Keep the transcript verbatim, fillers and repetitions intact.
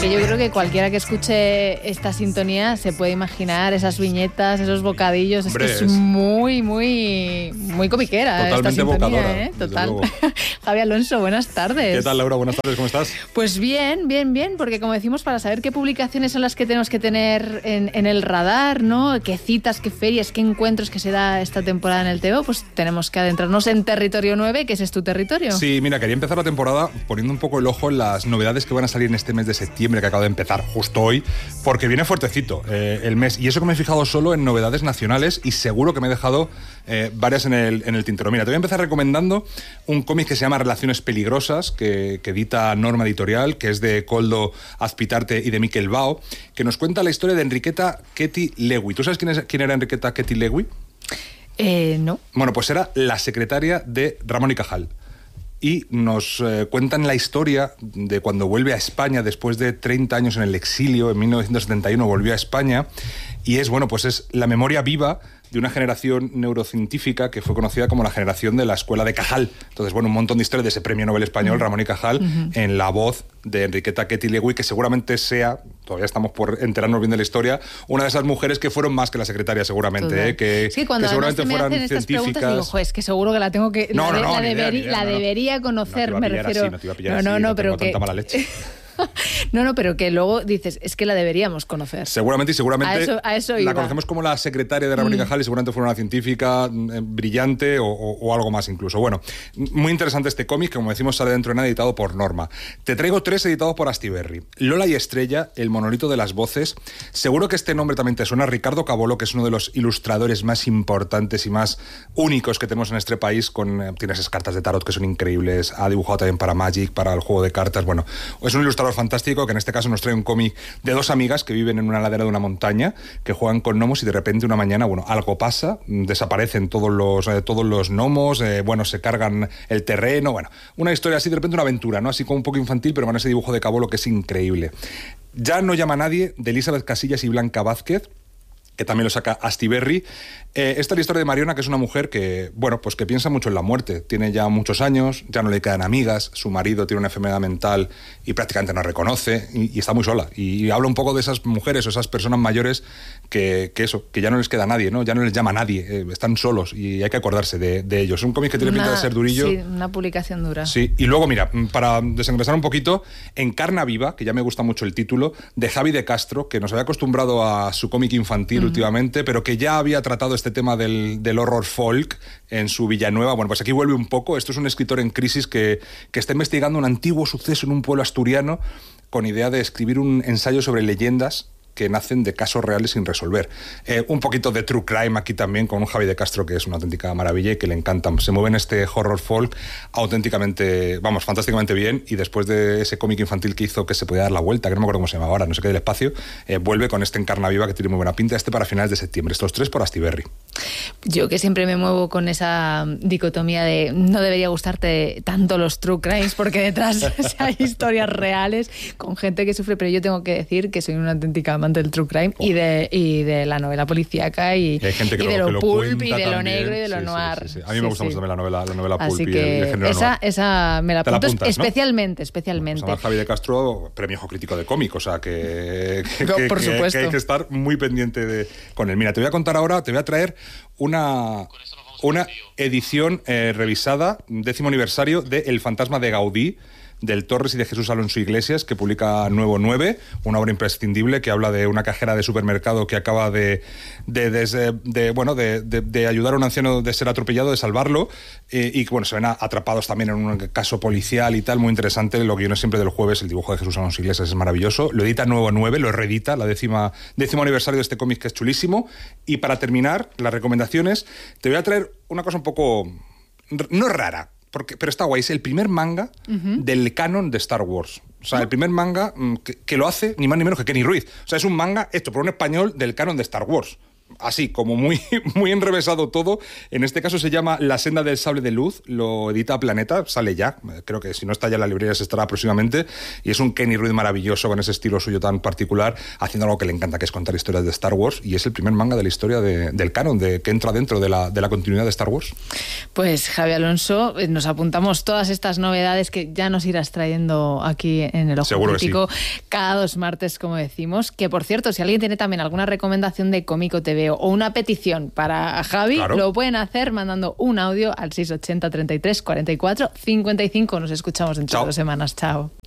que yo creo que cualquiera que escuche esta sintonía se puede imaginar esas viñetas, esos bocadillos. Hombre, es que es, es muy, muy, muy comiquera. Totalmente esta sintonía, evocadora, ¿eh? Total. Javi Alonso, buenas tardes. ¿Qué tal, Laura? Buenas tardes, ¿cómo estás? Pues bien, bien, bien, porque como decimos, para saber qué publicaciones son las que tenemos que tener en, en el radar, ¿no? Qué citas, qué ferias, qué encuentros que se da esta temporada en el T V O, pues tenemos que adentrarnos en territorio nueve, que ese es tu territorio. Sí, mira, quería empezar la temporada poniendo un poco el ojo en las novedades que van a salir en este mes de septiembre, que acaba de empezar justo hoy, porque viene fuertecito eh, el mes, y eso que me he fijado solo en novedades nacionales, y seguro que me he dejado eh, varias en el, en el tintero. Mira, te voy a empezar recomendando un cómic que se llama Relaciones Peligrosas, que, que edita Norma Editorial, que es de Koldo Azpitarte y de Miquel Bao, que nos cuenta la historia de Enriqueta Ketty Lewy. ¿Tú sabes quién, es, quién era Enriqueta Ketty Lewy? Eh, no. Bueno, pues era la secretaria de Ramón y Cajal. Y nos eh, cuentan la historia de cuando vuelve a España después de treinta años en el exilio. En mil novecientos setenta y uno volvió a España, y es, bueno, pues es la memoria viva de una generación neurocientífica que fue conocida como la generación de la Escuela de Cajal. Entonces, bueno, un montón de historias de ese premio Nobel español, Ramón y Cajal, uh-huh. en la voz de Enriqueta Ketty Lewy, que seguramente sea, todavía estamos por enterarnos bien de la historia, una de esas mujeres que fueron más que la secretaria, seguramente, ¿eh? que, sí, cuando que seguramente me fueran hacen estas científicas. Preguntas, digo, es que seguro que la tengo que... No, la, no, no, la, ni debería, idea, ni idea, la no, no. debería conocer, no me refiero... Así, no te iba a pillar no, así, no, no, no pero tengo que... tanta mala leche. No, no, pero que luego dices, es que la deberíamos conocer. Seguramente y seguramente a eso, a eso la iba. conocemos como la secretaria de Ramón y Cajal, y seguramente fue una científica eh, brillante o, o, o algo más incluso. Bueno, muy interesante este cómic, que como decimos sale dentro de nada, editado por Norma. Te traigo tres editados por Astiberri. Lola y Estrella, el monolito de las voces. Seguro que este nombre también te suena. Ricardo Cabolo, que es uno de los ilustradores más importantes y más únicos que tenemos en este país. Con eh, tienes esas cartas de tarot que son increíbles. Ha dibujado también para Magic, para el juego de cartas. Bueno, es un ilustrador fantástico que en este caso nos trae un cómic de dos amigas que viven en una ladera de una montaña, que juegan con gnomos, y de repente una mañana, bueno, algo pasa, desaparecen todos los, eh, todos los gnomos, eh, bueno, se cargan el terreno, bueno, una historia así, de repente una aventura, ¿no? Así como un poco infantil, pero con ese dibujo de Cabolo que es increíble. Ya no llama a nadie, de Elizabeth Casillas y Blanca Vázquez, que también lo saca Astiberri. Eh, esta es la historia de Mariona, que es una mujer que, bueno, pues que piensa mucho en la muerte. Tiene ya muchos años, ya no le quedan amigas, su marido tiene una enfermedad mental y prácticamente no reconoce, y, y está muy sola. Y, y habla un poco de esas mujeres o esas personas mayores que, que eso, que ya no les queda nadie, ¿no? Ya no les llama a nadie, eh, están solos y hay que acordarse de, de ellos. Es un cómic que tiene una, pinta de ser durillo. Sí, una publicación dura. Sí, y luego, mira, para desengrasar un poquito, Encarna Viva, que ya me gusta mucho el título, de Javi de Castro, que nos había acostumbrado a su cómic infantil uh-huh. últimamente, pero que ya había tratado este tema del, del horror folk en su Villanueva. Bueno, pues aquí vuelve un poco. Esto es un escritor en crisis que, que está investigando un antiguo suceso en un pueblo asturiano con idea de escribir un ensayo sobre leyendas que nacen de casos reales sin resolver. Eh, un poquito de true crime aquí también, con un Javi de Castro que es una auténtica maravilla y que le encanta. Se mueve en este horror folk auténticamente, vamos, fantásticamente bien, y después de ese cómic infantil que hizo que se podía dar la vuelta, que no me acuerdo cómo se llama ahora, no sé qué del espacio, eh, vuelve con este Encarna Viva que tiene muy buena pinta, este para finales de septiembre. Estos tres por Astiberri. Yo que siempre me muevo con esa dicotomía de no debería gustarte tanto los true crimes porque detrás hay historias reales con gente que sufre, pero yo tengo que decir que soy una auténtica del true crime oh. y, de, y de la novela policíaca y, y, hay gente que y de lo, lo que pulp y de también. lo negro y de lo sí, noir. Sí, sí, sí. A mí me sí, gusta sí. mucho también la novela, la novela pulp Así y que el, el género esa, noir. esa me la apunto apuntas, especialmente, ¿no? especialmente. Pues Javi de Castro, premio Ojo Crítico de cómic, o sea que, que, no, que, por que, supuesto. que hay que estar muy pendiente de, con él. Mira, te voy a contar ahora, te voy a traer una... una edición eh, revisada, décimo aniversario de El fantasma de Gaudí, del Torres y de Jesús Alonso Iglesias, que publica Nuevo nueve, una obra imprescindible que habla de una cajera de supermercado que acaba de, de, de, de bueno, de, de, de ayudar a un anciano de ser atropellado, de salvarlo, eh, y que bueno, se ven atrapados también en un caso policial y tal, muy interesante. Lo guiones siempre del jueves, el dibujo de Jesús Alonso Iglesias es maravilloso. Lo edita Nuevo nueve, lo reedita, la décima, décimo aniversario de este cómic que es chulísimo. Y para terminar, las recomendaciones, te voy a traer una cosa un poco, no rara, Porque, pero está guay, es el primer manga uh-huh. del canon de Star Wars. O sea, uh-huh. el primer manga que, que lo hace ni más ni menos que Kenny Ruiz. O sea, es un manga hecho por un español del canon de Star Wars. así, como muy, muy enrevesado todo. En este caso se llama La senda del sable de luz, lo edita Planeta, sale ya, creo que si no está ya en las librerías estará próximamente, y es un Kenny Reed maravilloso con ese estilo suyo tan particular, haciendo algo que le encanta, que es contar historias de Star Wars, y es el primer manga de la historia de, del canon, de, que entra dentro de la, de la continuidad de Star Wars. Pues Javi Alonso, nos apuntamos todas estas novedades que ya nos irás trayendo aquí en el Ojo Seguro Crítico, que sí. Cada dos martes, como decimos, que por cierto, si alguien tiene también alguna recomendación de Cómico T V o una petición para Javi, claro, lo pueden hacer mandando un audio al seiscientos ochenta, treinta y tres, cuarenta y cuatro, cincuenta y cinco. Nos escuchamos dentro Chao. de dos semanas. Chao.